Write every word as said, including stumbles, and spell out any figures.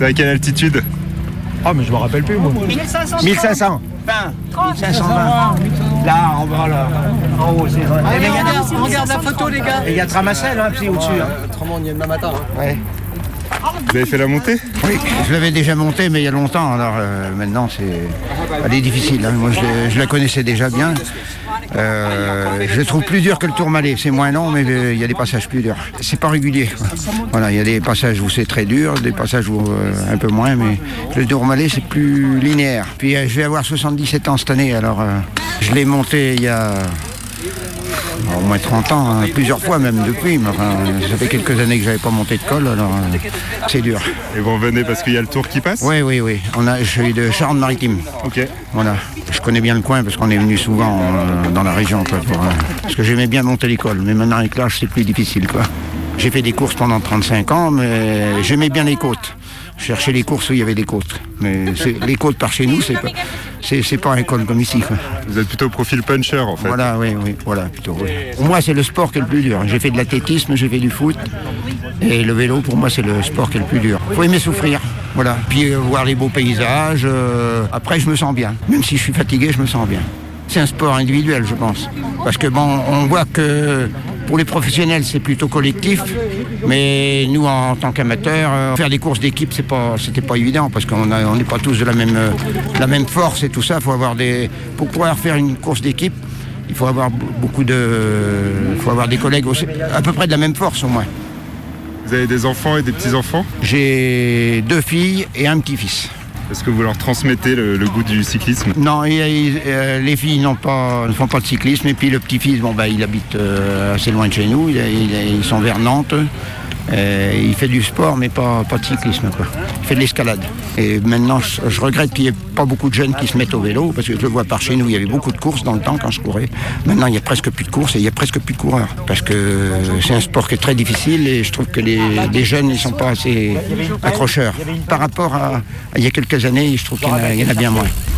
À quelle altitude? Ah, mais je me rappelle plus, moi. mille cinq cents. mille cinq cents. vingt. mille cinq cent vingt. Là, en bas, là. En haut, c'est vrai. Ah, regardez, on regarde la photo, les gars. Et il y a Tramassel, hein, puis au-dessus. Hein. Autrement, on y est demain matin. Hein. Ouais. Vous avez fait la montée? Oui, je l'avais déjà montée, mais il y a longtemps. Alors euh, maintenant, c'est, elle est difficile. Hein. Moi, je, je la connaissais déjà bien. Euh, je le trouve plus dur que le Tourmalet. C'est moins long, mais il y a des passages plus durs. C'est pas régulier. Quoi. Voilà, il y a des passages où c'est très dur, des passages où euh, un peu moins, mais le Tourmalet, c'est plus linéaire. Puis euh, je vais avoir soixante-dix-sept ans cette année, alors euh, je l'ai monté il y a au moins trente ans, hein, plusieurs fois même depuis, mais enfin, ça fait quelques années que j'avais pas monté de col, alors euh, c'est dur. Et vous revenez parce qu'il y a le Tour qui passe? Oui, oui, oui. On a, je suis de Charente-Maritime. Ok. Voilà. Je connais bien le coin parce qu'on est venu souvent euh, dans la région, quoi, pour, euh, parce que j'aimais bien monter l'école, mais maintenant avec l'âge c'est plus difficile, quoi. J'ai fait des courses pendant trente-cinq ans, mais j'aimais bien les côtes. Je cherchais les courses où il y avait des côtes. Mais c'est, les côtes par chez nous, c'est pas, c'est, c'est pas un col comme ici, quoi. Vous êtes plutôt profil puncher en fait. Voilà, oui, oui, voilà, plutôt. Oui. Pour moi, c'est le sport qui est le plus dur. J'ai fait de l'athlétisme, j'ai fait du foot. Et le vélo, pour moi, c'est le sport qui est le plus dur. Faut aimer souffrir, voilà. Puis euh, voir les beaux paysages. Euh, après, je me sens bien. Même si je suis fatigué, je me sens bien. C'est un sport individuel, je pense. Parce que bon, on voit que pour les professionnels, c'est plutôt collectif. Mais nous, en tant qu'amateurs, euh, faire des courses d'équipe, c'est pas, c'était pas évident parce qu'on a, on n'est pas tous de la même, euh, la même force et tout ça. Faut avoir des, pour pouvoir faire une course d'équipe, il faut avoir beaucoup de, faut avoir des collègues aussi, à peu près de la même force au moins. Vous avez des enfants et des petits-enfants? J'ai deux filles et un petit-fils. Est-ce que vous leur transmettez le, le goût du cyclisme? Non, il, il, euh, les filles n'ont pas, ne font pas de cyclisme. Et puis le petit-fils, bon, bah, il habite euh, assez loin de chez nous. Il, il, ils sont vers Nantes. Euh, il fait du sport, mais pas, pas de cyclisme, quoi. Il fait de l'escalade. Et maintenant, je, je regrette qu'il n'y ait pas beaucoup de jeunes qui se mettent au vélo, parce que je le vois par chez nous, il y avait beaucoup de courses dans le temps quand je courais. Maintenant, il n'y a presque plus de courses et il n'y a presque plus de coureurs. Parce que c'est un sport qui est très difficile et je trouve que les, les jeunes ne sont pas assez accrocheurs. Par rapport à, à il y a quelques années, je trouve qu'il y en a, il y en a bien moins.